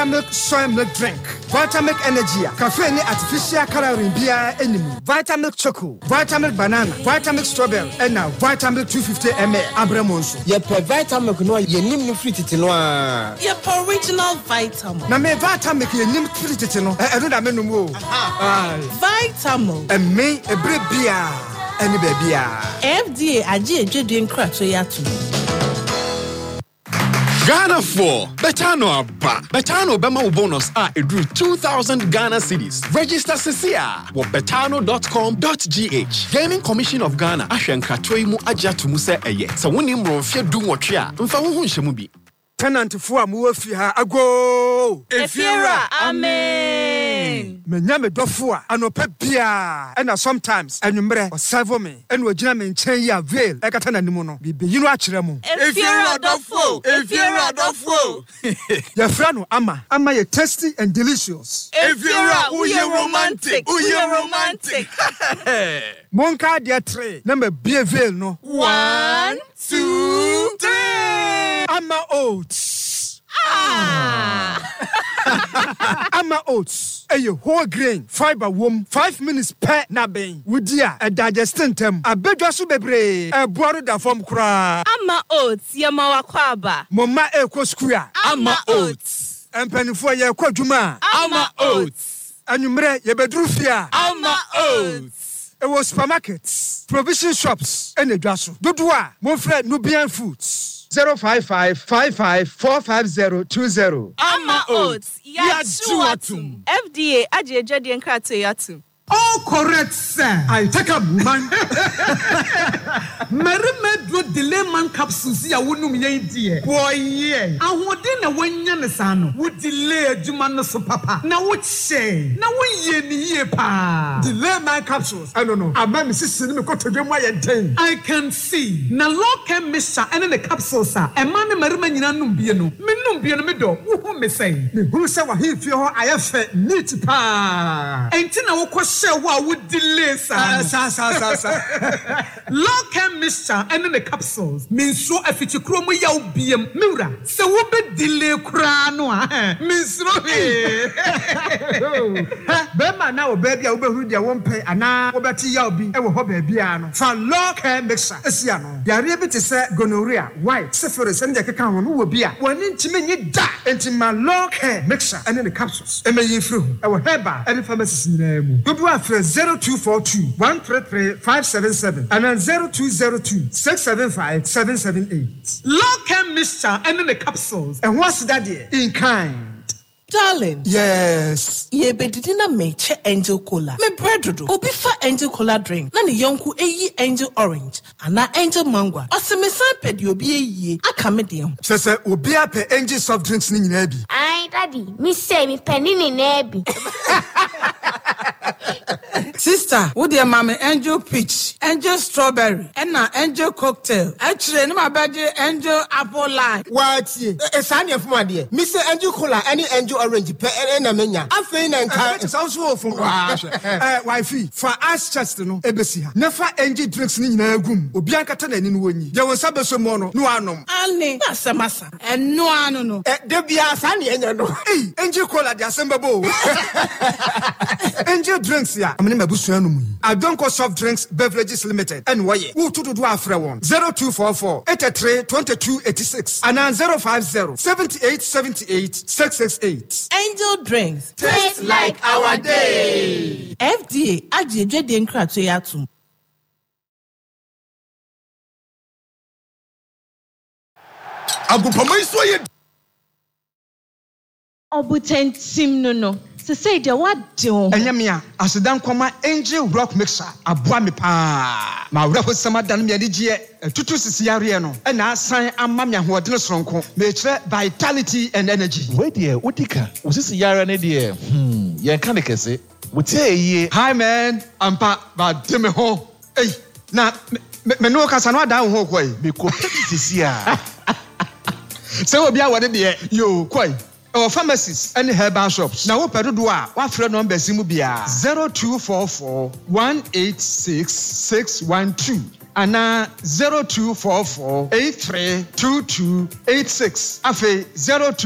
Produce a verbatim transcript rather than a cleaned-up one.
Milk soy milk drink. Vitamilk energy. Cafe ni artificial coloring bia enimu. Vitamilk choco. Vitamilk banana. Vitamilk strawberry. And now Vitamilk two hundred fifty milliliters. Abramonso. Ye per Vitamilk no ye nim no free titi no a. Ye per original Vitamilk. Na me Vitamilk ye nim free titi no. E do da me no mo. Aha. Vitamilk. E me e bre bia. Eni be bia. F D A agi edwedwe nkrato ya to. Ghana four, Betano Abba. Betano Bema bonus are a drew two thousand Ghana cedis. Register Cecia at betano dot com dot g h. Gaming Commission of Ghana, Ashen Katoimu Ajatumuse Eye. So when you mrofia do what ya, Mfawun Shemubi. Tenant for Muafi ha ago. Efira, amen. Menyame dofua anope bia and sometimes enumre osavo me and we gina me nchen ya veil e kata na nimu no bibi yinu akire mu. Efira dofo, Efira dofo. Ya frano ama ama ye tasty and delicious. Efira uye romantic, uye romantic. Monka dia three na me bia veil no. One, two, three. Ama oats. Ah. Ama oats. A whole grain fiber wom five minutes per na ben. Wudia a digesting tem. A bedwa so bebre. A boaro da form kra. Ama oats yama wakwaba. Mama e ko skua. Ama oats. Empanifo ye ko dwuma. Ama oats. Anumre ye bedru fia. Ama oats. It was supermarkets, provision shops, and a drasso. Dodua, Monfred Nubian Foods. zero five five five five four five zero two zero. Ama oats. Yatsuatum. F D A aje jadi nkrato yatum. All correct, sir. I take a man. Marime do delay man capsules ya wonum ye die. Boy ye. Ahode na wanya ne sano. Wo delay adwuma no so papa. Na wo che. Na wo ye ni ye pa. Delay man capsules. I don't know. Ama me sisi ni me ko todwem aye den. I can see. Na local mixture ene the capsules a. E man ne marima nyina num bie no. Me num bie no me do. Wo hu me say. Me hu se wa hi fie ho aye fe neat pa. Enti na wo ko Wa would delay sa sa sa sa sa. Local mixture and the capsules means so if it's a chromo yaw biem mura so wo be delay kra no a means no he be ma na wo baby a wo be hu dia wo mpe ana wo beti yaw bi e wo ho baby a no fa local mixture esia no yare bi te se gonorrhea white syphilis and the keka ho no wo bi a woni ntime nyi da enti ma local mixture and the capsules e me yi fru e wo heba e pharmacy na mu dodo afre zero two four two one three three five seven seven and then zero two zero two six seven five seven seven eight. Local mixture and the capsules. And what's that there? In kind. Darling. Yes. Ye bedidi na meche Angel Cola. Me bread obi fa Angel Cola drink. Na ne yonku eyi Angel Orange. Ana Angel Mango. Ose me san pe di obi eyi. Aka me de. Se se obi ape Angel soft drinks ni nyina bi. Ai daddy, me say me penny ni na bi. Sister, wo de mama Angel Peach, Angel Strawberry, and na Angel Cocktail. Actually, no mabaje Angel Apple Lime. What ye? E sani afuma de. Me say Angel Cola any Angel Orange pe e na menya. Afei na nka. It is also from eh wifey for us chest no ebesi ha. Never Angel drinks ni nyina agum. Obi ankata na ni no wonyi. Je won sabe so mo no no anom. Ani na samasa. Eno anu no. Eh de bia sani enya no. Eh Angel Cola de asembabo. Angel drinks ya. Amene mabusu anu mu. Adonko Soft Drinks Beverages Limited. And why? Who to do afre one? zero two four four eight three two two eight six and then zero five zero seven eight seven eight six six eight. Angel Drinks. Taste like our day. F D A aje jadi nkrato yatum. Agupama iso ye. Obutentim no no. Se say de what do? Enyamia asedan koma Angel Rock Mixer aboa me pa. Ma wura ho sama dan me adigye tutu sisi yare no. E na asan ama me ahoɔden soronko. Me kire vitality and energy. Wait there, Utika. Usisi yare ne de. Hmm, ye kan de kese. Wotie ye. Hi man, ampa ba de me ho. Hey, na me no kasa no ada ho kwai. Me ko sisi a. Se obi a wode de yo kwai. Our pharmacies and herbal shops. Now, what do I? What friend number Simubia? Zero two four four one eight six six one two. And now zero two four four eight three two two eight six. Afe zero two.